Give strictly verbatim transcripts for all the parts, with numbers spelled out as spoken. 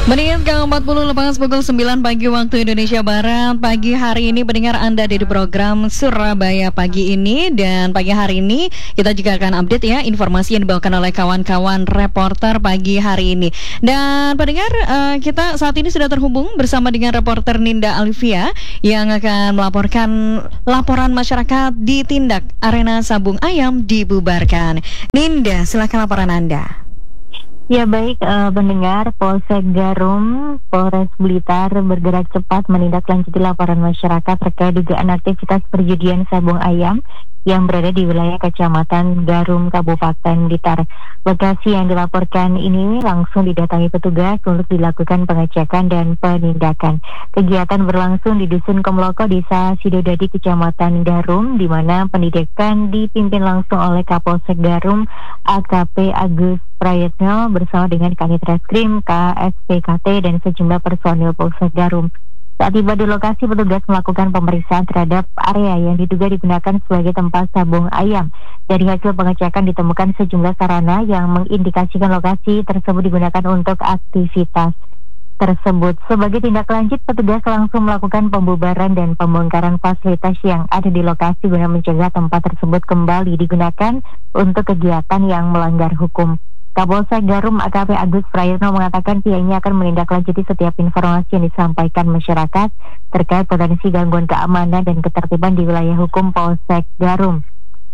Menit ke empat puluh lepas pukul sembilan pagi waktu Indonesia Barat. Pagi hari ini pendengar Anda di program Surabaya Pagi ini. Dan pagi hari ini kita juga akan update ya informasi yang dibawakan oleh kawan-kawan reporter pagi hari ini. Dan pendengar uh, kita saat ini sudah terhubung bersama dengan reporter Ninda Alivia yang akan melaporkan laporan masyarakat ditindak arena sabung ayam dibubarkan. Ninda, silakan laporan Anda. Ya baik, uh, pendengar, Polsek Garum, Polres Blitar bergerak cepat menindaklanjuti laporan masyarakat terkait dugaan aktivitas perjudian sabung ayam yang berada di wilayah Kecamatan Garum, Kabupaten Blitar. Lokasi yang dilaporkan ini langsung didatangi petugas untuk dilakukan pengecekan dan penindakan. Kegiatan berlangsung di Dusun Komloko, Desa Sidodadi, Kecamatan Garum, di mana pendidikan dipimpin langsung oleh Kapolsek Garum, A K P Agus Prayetno bersama dengan Kanit Reskrim, K S P K T dan sejumlah personil Polsek Garum. Saat tiba di lokasi, petugas melakukan pemeriksaan terhadap area yang diduga digunakan sebagai tempat sabung ayam. Dari hasil pengecekan ditemukan sejumlah sarana yang mengindikasikan lokasi tersebut digunakan untuk aktivitas tersebut. Sebagai tindak lanjut, petugas langsung melakukan pembubaran dan pembongkaran fasilitas yang ada di lokasi guna mencegah tempat tersebut kembali digunakan untuk kegiatan yang melanggar hukum. Kapolsek Garum A K P Agus Prayetno mengatakan pihaknya akan menindaklanjuti setiap informasi yang disampaikan masyarakat terkait potensi gangguan keamanan dan ketertiban di wilayah hukum Polsek Garum.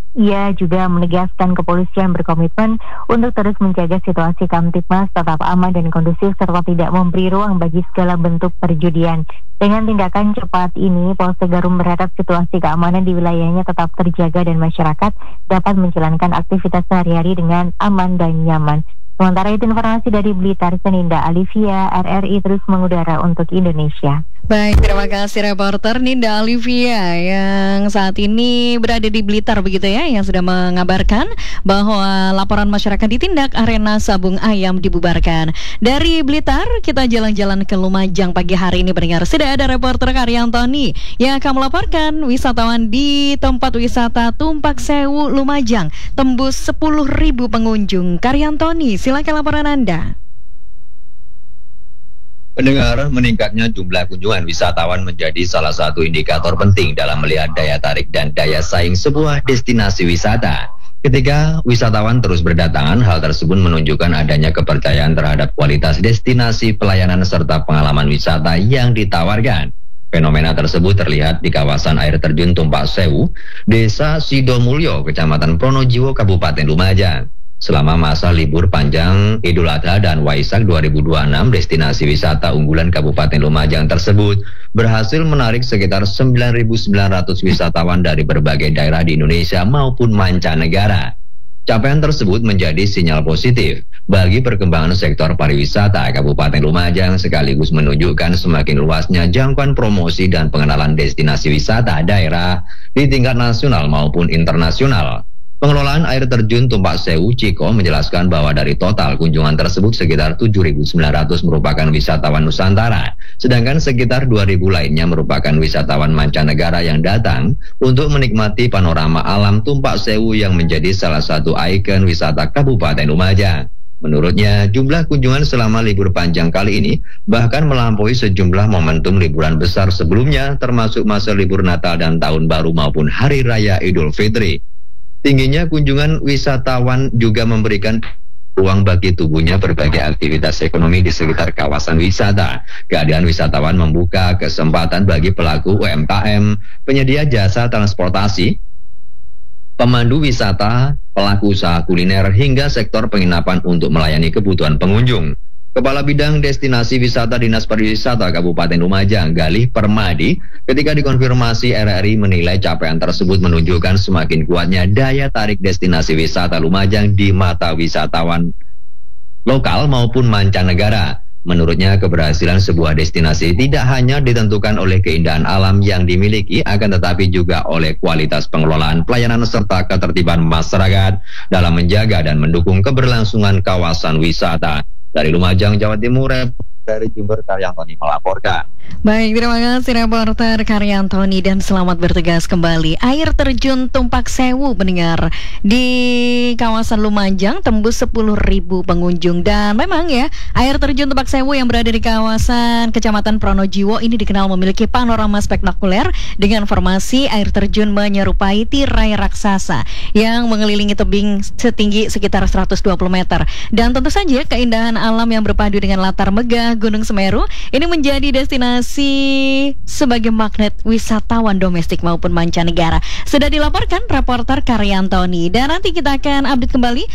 Ia juga menegaskan kepolisian berkomitmen untuk terus menjaga situasi Kamtipmas tetap aman dan kondusif serta tidak memberi ruang bagi segala bentuk perjudian. Dengan tindakan cepat ini, Polsek Garum berharap situasi keamanan di wilayahnya tetap terjaga dan masyarakat dapat menjalankan aktivitas sehari-hari dengan aman dan nyaman. Sementara itu, informasi dari Blitar, Ninda Alivia, R R I terus mengudara untuk Indonesia. Baik, terima kasih reporter Ninda Alivia yang saat ini berada di Blitar begitu ya, yang sudah mengabarkan bahwa laporan masyarakat ditindak arena sabung ayam dibubarkan. Dari Blitar kita jalan-jalan ke Lumajang pagi hari ini pendengar. Sudah ada reporter Karyantoni yang akan melaporkan wisatawan di tempat wisata Tumpak Sewu Lumajang tembus sepuluh ribu pengunjung. Karyantoni, silakan laporan Anda. Pendengar, meningkatnya jumlah kunjungan wisatawan menjadi salah satu indikator penting dalam melihat daya tarik dan daya saing sebuah destinasi wisata. Ketika wisatawan terus berdatangan, hal tersebut menunjukkan adanya kepercayaan terhadap kualitas destinasi, pelayanan, serta pengalaman wisata yang ditawarkan. Fenomena tersebut terlihat di kawasan air terjun Tumpak Sewu, Desa Sidomulyo, Kecamatan Pronojiwo, Kabupaten Lumajang. Selama masa libur panjang Idul Adha dan Waisak dua ribu dua puluh enam, destinasi wisata unggulan Kabupaten Lumajang tersebut berhasil menarik sekitar sembilan ribu sembilan ratus wisatawan dari berbagai daerah di Indonesia maupun mancanegara. Capaian tersebut menjadi sinyal positif bagi perkembangan sektor pariwisata Kabupaten Lumajang, sekaligus menunjukkan semakin luasnya jangkauan promosi dan pengenalan destinasi wisata daerah di tingkat nasional maupun internasional. Pengelolaan air terjun Tumpak Sewu Ciko menjelaskan bahwa dari total kunjungan tersebut sekitar tujuh ribu sembilan ratus merupakan wisatawan Nusantara, sedangkan sekitar dua ribu lainnya merupakan wisatawan mancanegara yang datang untuk menikmati panorama alam Tumpak Sewu yang menjadi salah satu ikon wisata Kabupaten Lumajang. Menurutnya, jumlah kunjungan selama libur panjang kali ini bahkan melampaui sejumlah momentum liburan besar sebelumnya, termasuk masa libur Natal dan Tahun Baru maupun Hari Raya Idul Fitri. Tingginya kunjungan wisatawan juga memberikan ruang bagi tubuhnya berbagai aktivitas ekonomi di sekitar kawasan wisata. Kehadiran wisatawan membuka kesempatan bagi pelaku U M K M, penyedia jasa transportasi, pemandu wisata, pelaku usaha kuliner, hingga sektor penginapan untuk melayani kebutuhan pengunjung. Kepala Bidang Destinasi Wisata Dinas Pariwisata Kabupaten Lumajang, Galih Permadi, ketika dikonfirmasi R R I menilai capaian tersebut menunjukkan semakin kuatnya daya tarik destinasi wisata Lumajang di mata wisatawan lokal maupun mancanegara. Menurutnya, keberhasilan sebuah destinasi tidak hanya ditentukan oleh keindahan alam yang dimiliki, akan tetapi juga oleh kualitas pengelolaan pelayanan serta ketertiban masyarakat dalam menjaga dan mendukung keberlangsungan kawasan wisata. Dari Lumajang, Jawa Timur, dari Jember, Karyantoni melaporkan. Baik, terima kasih reporter Karyantoni dan selamat bertugas kembali. Air terjun Tumpak Sewu pendengar di kawasan Lumajang tembus sepuluh ribu pengunjung. Dan memang ya, air terjun Tumpak Sewu yang berada di kawasan Kecamatan Pronojiwo ini dikenal memiliki panorama spektakuler dengan formasi air terjun menyerupai tirai raksasa yang mengelilingi tebing setinggi sekitar seratus dua puluh meter. Dan tentu saja keindahan alam yang berpadu dengan latar megah Gunung Semeru ini menjadi destinasi sebagai magnet wisatawan domestik maupun mancanegara. Sudah dilaporkan reporter Karyantoni. Dan nanti kita akan update kembali